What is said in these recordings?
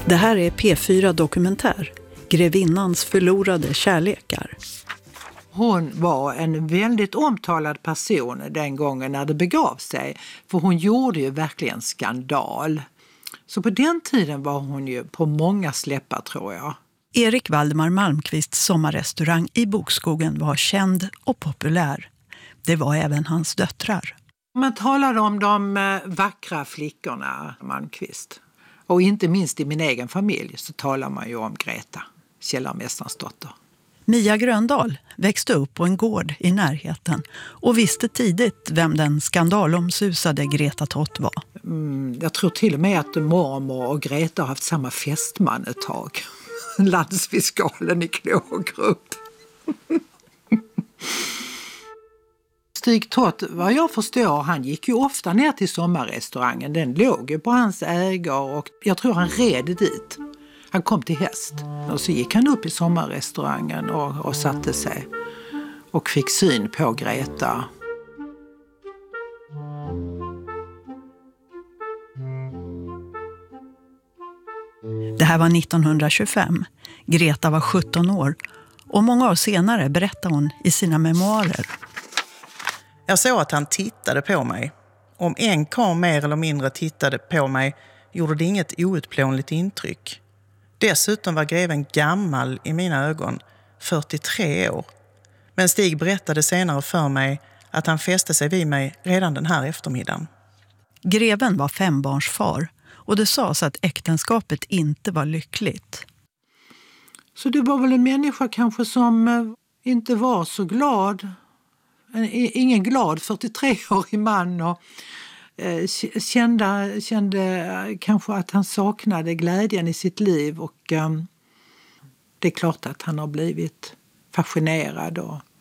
Det här är P4 Dokumentär, Grevinnans förlorade kärlekar. Hon var en väldigt omtalad person den gången när det begav sig. För hon gjorde ju verkligen skandal. Så på den tiden var hon ju på många släppar, tror jag. Erik Valdemar Malmqvists sommarrestaurang i Bokskogen var känd och populär. Det var även hans döttrar. Man talade om de vackra flickorna, Malmqvist. Och inte minst i min egen familj så talar man ju om Greta, källarmästarens dotter. Mia Gröndal växte upp på en gård i närheten och visste tidigt vem den skandalomsusade Greta Tott var. Jag tror till och med att mormor och Greta har haft samma fästman ett tag. Landsfiskalen i Klågrupp. Stig Tott, vad jag förstår, han gick ju ofta ner till sommarrestaurangen. Den låg ju på hans ägor och jag tror han red dit. Han kom till häst och så gick han upp i sommarrestaurangen och satte sig och fick syn på Greta. Det här var 1925. Greta var 17 år och många år senare berättade hon i sina memoarer. Jag såg att han tittade på mig. Om en karl mer eller mindre tittade på mig gjorde det inget outplånligt intryck. Dessutom var greven gammal i mina ögon, 43 år. Men Stig berättade senare för mig att han fäste sig vid mig redan den här eftermiddagen. Greven var 5-barnsfar och det sades att äktenskapet inte var lyckligt. Så det var väl en människa kanske som inte var så glad. Ingen glad 43-årig man och kände kanske att han saknade glädjen i sitt liv och det är klart att han har blivit fascinerad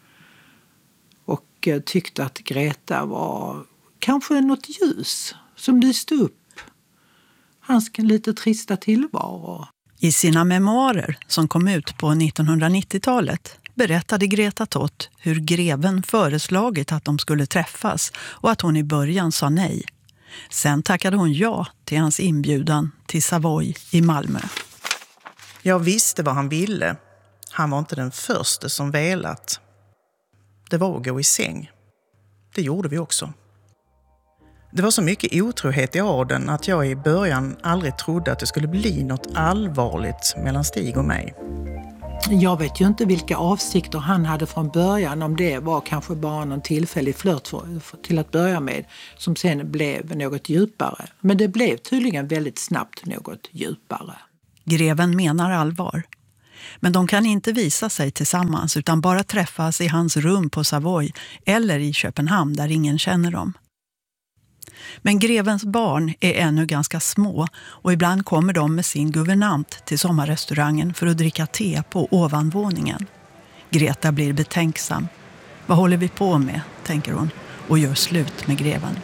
och tyckte att Greta var kanske något ljus som lyste upp hans lite trista tillvaro. I sina memoarer som kom ut på 1990-talet berättade Greta Tott hur greven föreslagit att de skulle träffas och att hon i början sa nej. Sen tackade hon ja till hans inbjudan till Savoy i Malmö. Jag visste vad han ville. Han var inte den första som velat. Det var att gå i säng. Det gjorde vi också. Det var så mycket otrohet i adeln att jag i början aldrig trodde att det skulle bli något allvarligt mellan Stig och mig. Jag vet ju inte vilka avsikter han hade från början, om det var kanske bara någon tillfällig flört till att börja med som sen blev något djupare. Men det blev tydligen väldigt snabbt något djupare. Greven menar allvar. Men de kan inte visa sig tillsammans utan bara träffas i hans rum på Savoy eller i Köpenhamn där ingen känner dem. Men grevens barn är ännu ganska små och ibland kommer de med sin guvernant till sommarrestaurangen för att dricka te på ovanvåningen. Greta blir betänksam. Vad håller vi på med, tänker hon, och gör slut med greven.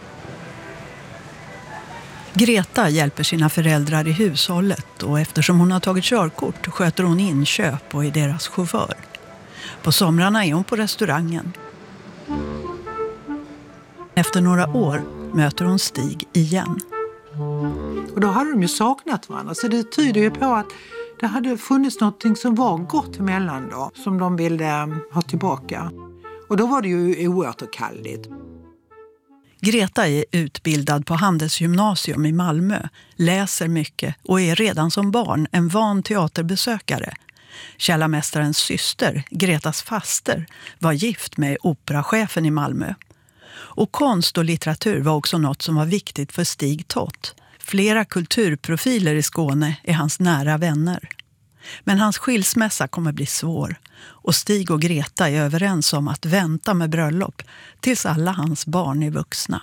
Greta hjälper sina föräldrar i hushållet och eftersom hon har tagit körkort sköter hon inköp och är deras chaufför. På somrarna är hon på restaurangen. Efter några år möter hon Stig igen. Och då hade de ju saknat varandra. Så det tyder ju på att det hade funnits något som var gott mellan dem. Som de ville ha tillbaka. Och då var det ju oåterkalleligt. Greta är utbildad på Handelsgymnasium i Malmö. Läser mycket och är redan som barn en van teaterbesökare. Källarmästarens syster, Gretas faster, var gift med operachefen i Malmö. Och konst och litteratur var också något som var viktigt för Stig Tott. Flera kulturprofiler i Skåne är hans nära vänner. Men hans skilsmässa kommer bli svår och Stig och Greta är överens om att vänta med bröllop tills alla hans barn är vuxna.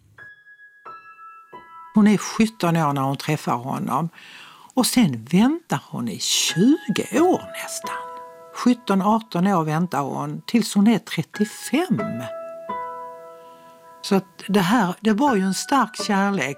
Hon är 17 år när hon träffar honom och sen väntar hon i 20 år nästan. 17-18 år väntar hon tills hon är 35. Så att det var ju en stark kärlek.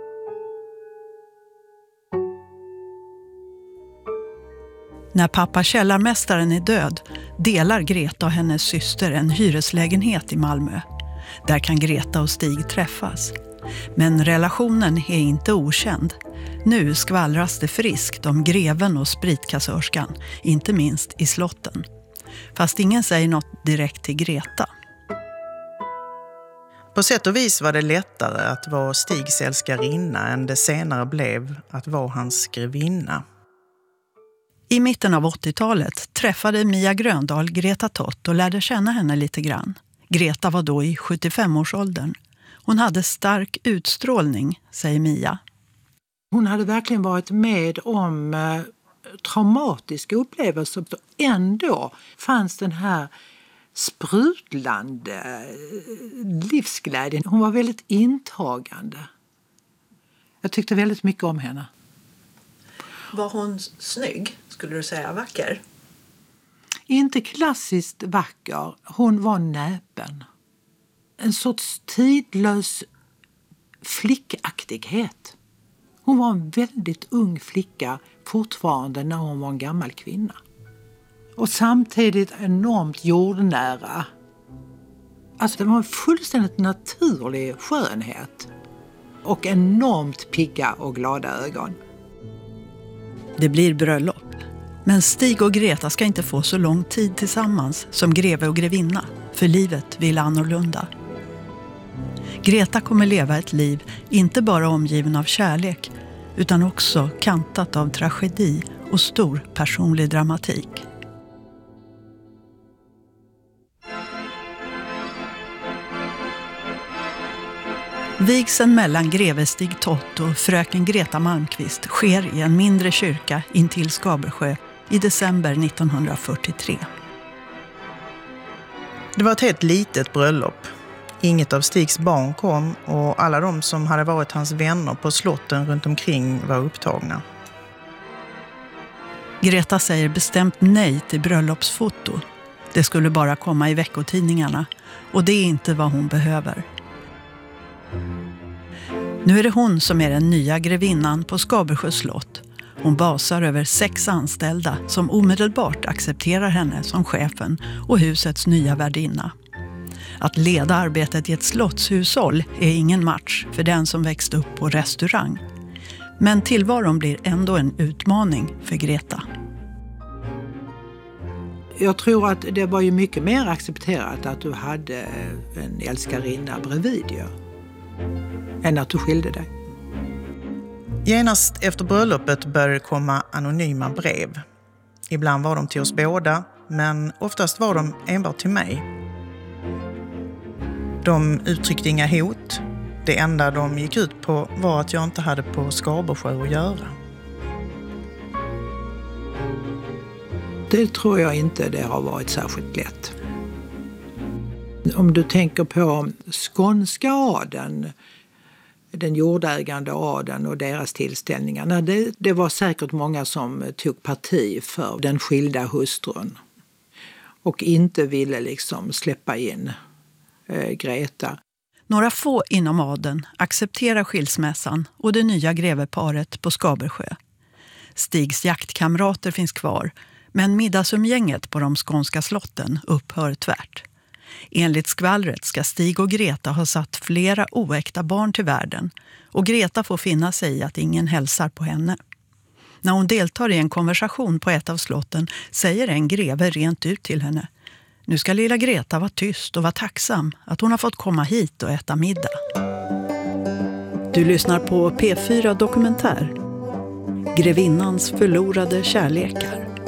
När pappa källarmästaren är död delar Greta och hennes syster en hyreslägenhet i Malmö. Där kan Greta och Stig träffas. Men relationen är inte okänd. Nu skvallras det friskt om greven och spritkassörskan, inte minst i slotten. Fast ingen säger något direkt till Greta. På sätt och vis var det lättare att vara Stigs älskarinna än det senare blev att vara hans grevinna. I mitten av 80-talet träffade Mia Gröndal Greta Tott och lärde känna henne lite grann. Greta var då i 75-årsåldern. Hon hade stark utstrålning, säger Mia. Hon hade verkligen varit med om traumatiska upplevelser. Ändå fanns den här sprudlande livsglädjen. Hon var väldigt intagande. Jag tyckte väldigt mycket om henne. Var hon snygg, skulle du säga, vacker? Inte klassiskt vacker. Hon var näpen. En sorts tidlös flickaktighet. Hon var en väldigt ung flicka fortfarande när hon var en gammal kvinna. Och samtidigt enormt jordnära. Alltså det var en fullständigt naturlig skönhet. Och enormt pigga och glada ögon. Det blir bröllop. Men Stig och Greta ska inte få så lång tid tillsammans som greve och grevinna. För livet vill annorlunda. Greta kommer leva ett liv inte bara omgiven av kärlek utan också kantat av tragedi och stor personlig dramatik. Vigseln mellan greve Stig Tott och fröken Greta Malmqvist sker i en mindre kyrka intill Skabersjö i december 1943. Det var ett helt litet bröllop. Inget av Stigs barn kom och alla de som hade varit hans vänner på slotten runt omkring var upptagna. Greta säger bestämt nej till bröllopsfoto. Det skulle bara komma i veckotidningarna och det är inte vad hon behöver. Nu är det hon som är den nya grevinnan på Skabersjö slott. Hon basar över 6 anställda som omedelbart accepterar henne som chefen och husets nya värdinna. Att leda arbetet i ett slottshushåll är ingen match för den som växt upp på restaurang. Men tillvaron blir ändå en utmaning för Greta. Jag tror att det var ju mycket mer accepterat att du hade en älskarinna bredvid ju, än att du skilde dig. Genast efter bröllopet började det komma anonyma brev. Ibland var de till oss båda, men oftast var de enbart till mig. De uttryckte inga hot. Det enda de gick ut på var att jag inte hade på Skabersjö att göra. Det tror jag inte det har varit särskilt lätt. Om du tänker på skånska adeln, den jordägande adeln och deras tillställningar. Det var säkert många som tog parti för den skilda hustrun och inte ville liksom släppa in Greta. Några få inom adeln accepterar skilsmässan och det nya greveparet på Skabersjö. Stigs jaktkamrater finns kvar, men middagsumgänget på de skånska slotten upphör tvärt. Enligt skvallret ska Stig och Greta ha satt flera oäkta barn till världen och Greta får finna sig i att ingen hälsar på henne. När hon deltar i en konversation på ett av slotten säger en greve rent ut till henne: nu ska lilla Greta vara tyst och vara tacksam att hon har fått komma hit och äta middag. Du lyssnar på P4 Dokumentär. Grevinnans förlorade kärlekar.